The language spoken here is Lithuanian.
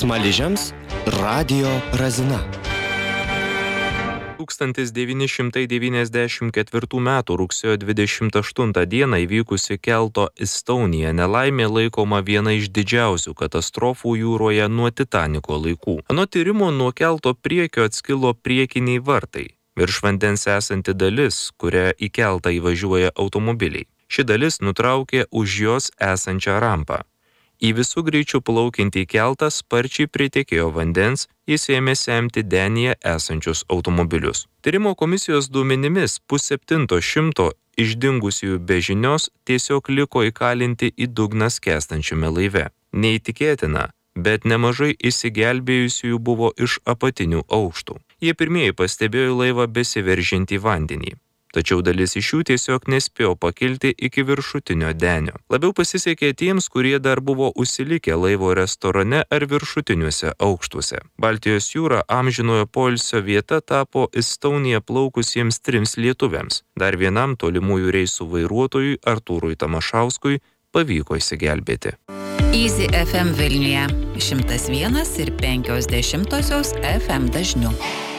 Smaližiams Radio Razina. 1994 m. rugsėjo 28 dieną įvykusi kelto Estonia nelaimė laikoma viena iš didžiausių katastrofų jūroje nuo Titaniko laikų. Anot tyrimo nuo kelto priekio atskilo priekiniai vartai. Virš vandens esanti dalis, kuria į keltą įvažiuoja automobiliai. Ši dalis nutraukė už jos esančią rampą. Į visų greičių plaukiantį keltą sparčiai pritekėjo vandens, jis ėmė semti denyje esančius automobilius. Tyrimo komisijos duomenimis 650 išdingusiųjų be žinios tiesiog liko įkalinti į dugną skęstančiame laive. Neįtikėtina, bet nemažai išsigelbėjusiųjų buvo iš apatinių aukštų. Jie pirmieji pastebėjo laivą besiveržiantį vandenį. Tačiau dalis iš jų tiesiog nespėjo pakilti iki viršutinio denio. Labiau pasisekė tiems, kurie dar buvo užsilikę laivo restorane ar viršutiniuose aukštuose. Baltijos jūra amžinojo poilsio vieta tapo Estonia plaukusiems 3 lietuviams. Dar vienam tolimųjų reisų vairuotojui Artūrui Tamašauskui pavyko išsigelbėti. Easy FM Vilniuje 101,5 FM dažniu.